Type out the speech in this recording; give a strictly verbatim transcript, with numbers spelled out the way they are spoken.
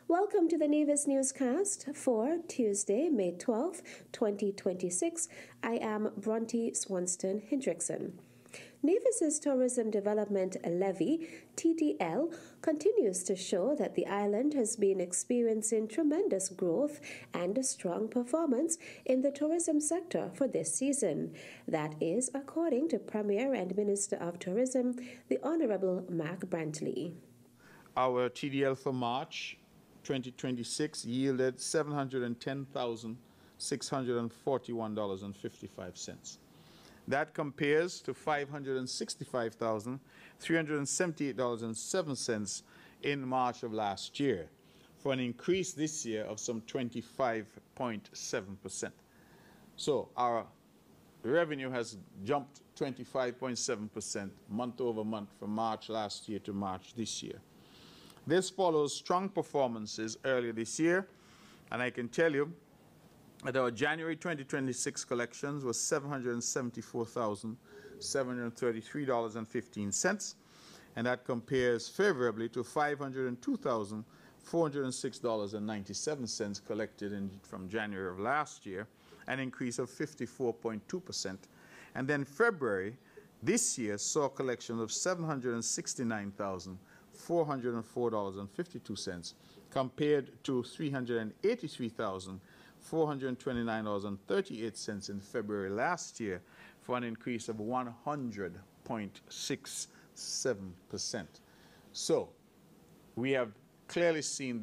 Welcome to the Nevis Newscast for Tuesday, May twelfth, twenty twenty-six. I am Bronte Swanston Hendrickson. Nevis's Tourism Development Levy, T D L, continues to show that the island has been experiencing tremendous growth and a strong performance in the tourism sector for this season. That is according to Premier and Minister of Tourism, the Honorable Mark Brantley. Our T D L for March twenty twenty-six yielded seven hundred ten thousand six hundred forty-one dollars and fifty-five cents. That compares to five hundred sixty-five thousand three hundred seventy-eight dollars and seven cents in March of last year, for an increase this year of some twenty-five point seven percent. So our revenue has jumped twenty-five point seven percent month over month from March last year to March this year. This follows strong performances earlier this year, and I can tell you that our January twenty twenty-six collections was seven hundred seventy-four thousand seven hundred thirty-three dollars and fifteen cents, and that compares favorably to five hundred two thousand four hundred six dollars and ninety-seven cents collected in, from January of last year, an increase of fifty-four point two percent. And then February this year saw collections of seven hundred sixty-nine thousand four hundred four dollars and fifty-two cents compared to three hundred eighty-three thousand four hundred twenty-nine dollars and thirty-eight cents in February last year, for an increase of one hundred point six seven percent. So we have clearly seen